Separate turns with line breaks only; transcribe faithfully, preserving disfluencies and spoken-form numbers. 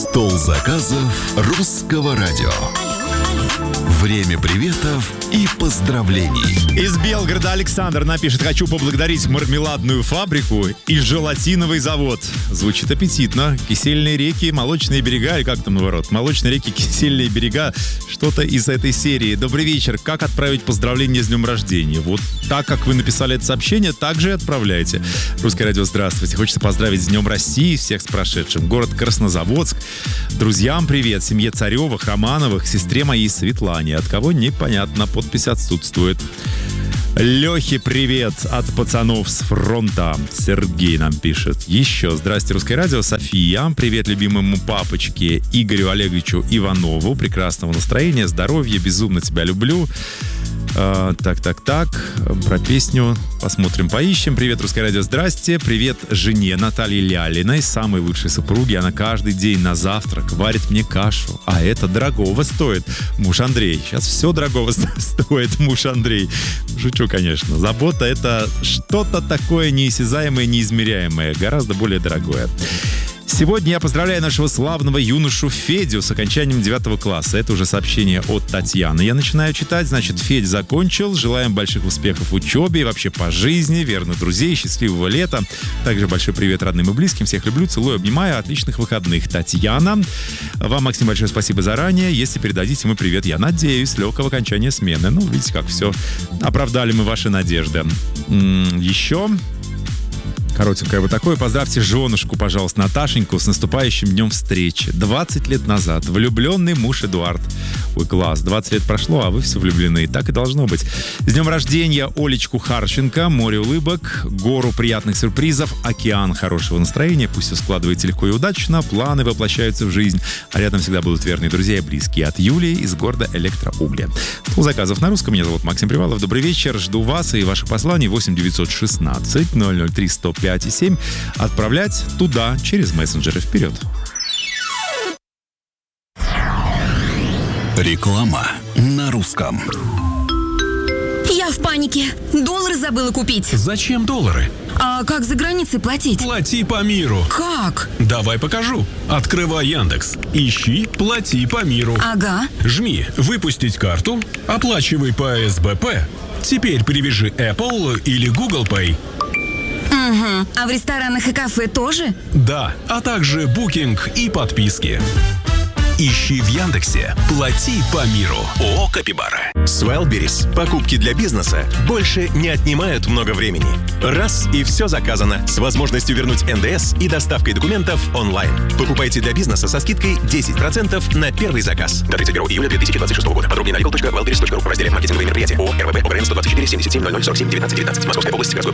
Стол заказов русского радио. Время приветов и поздравлений.
Из Белгорода Александр напишет: хочу поблагодарить мармеладную фабрику и желатиновый завод. Звучит аппетитно. Кисельные реки, молочные берега, или как там наоборот? Молочные реки, кисельные берега. Что-то из этой серии. Добрый вечер. Как отправить поздравления с днем рождения? Вот так, как вы написали это сообщение, так же и отправляйте. Русское радио, здравствуйте. Хочется поздравить с Днем России всех с прошедшим. Город Краснозаводск. Друзьям привет. Семье Царевых, Романовых, сестре моей Светлане. От кого непонятно, подпись отсутствует. Лехе привет от пацанов с фронта. Сергей нам пишет. Еще. Здрасте, Русское радио. София. Привет любимому папочке Игорю Олеговичу Иванову. Прекрасного настроения, здоровья, безумно тебя люблю. Uh, так, так, так. Про песню посмотрим, поищем. Привет, Русское радио, здрасте. Привет жене Наталье Лялиной, самой лучшей супруге. Она каждый день на завтрак варит мне кашу. А это дорогого стоит. Муж Андрей. Сейчас все дорогого стоит, муж Андрей. Шучу, конечно. Забота — это что-то такое неосязаемое, неизмеряемое. Гораздо более дорогое. Сегодня я поздравляю нашего славного юношу Федю с окончанием девятого класса. Это уже сообщение от Татьяны. Я начинаю читать. Значит, Федь закончил. Желаем больших успехов в учебе и вообще по жизни. Верных друзей, счастливого лета. Также большой привет родным и близким. Всех люблю, целую, обнимаю. Отличных выходных. Татьяна. Вам, Максим, большое спасибо заранее. Если передадите мы привет, я надеюсь, легкого окончания смены. Ну, видите, как все. Оправдали мы ваши надежды. М-м, еще... Коротенькое вот такое. Поздравьте женушку, пожалуйста, Наташеньку с наступающим днем встречи. двадцать лет назад. Влюбленный муж Эдуард. Ой, класс. двадцать лет прошло, а вы все влюблены. Так и должно быть. С днем рождения Олечку Харченко. Море улыбок, гору приятных сюрпризов, океан хорошего настроения. Пусть все складывается легко и удачно. Планы воплощаются в жизнь. А рядом всегда будут верные друзья и близкие. От Юлии из города Электроугля. Стол заказов на русском. Меня зовут Максим Привалов. Добрый вечер. Жду вас и ваших посланий. восемь девятьсот шестнадцать ноль ноль три сто пять и семь. Отправлять туда через мессенджеры. Вперед.
Реклама на русском.
Я в панике. Доллары забыла купить.
Зачем доллары?
А как за границей платить?
Плати по миру.
Как?
Давай покажу. Открывай Яндекс. Ищи «Плати по миру».
Ага.
Жми «Выпустить карту». Оплачивай по эс бэ пэ. Теперь привяжи Apple или Google Pay.
Угу. А в ресторанах и кафе тоже?
Да, а также букинг и подписки. Ищи в Яндексе «Плати по миру». ООО «Капибара».
С Wildberries покупки для бизнеса больше не отнимают много времени. Раз и все заказано, с возможностью вернуть эн дэ эс и доставкой документов онлайн. Покупайте для бизнеса со скидкой десять процентов на первый заказ. До тридцать первого июля две тысячи двадцать шестого года. Подробнее на legal точка wildberries точка ру в разделе «Маркетинговые мероприятия». ООО эр вэ бэ ОГРН сто двадцать четыре семьдесят семь ноль ноль сорок семь девятнадцать девятнадцать. Московская область, Городской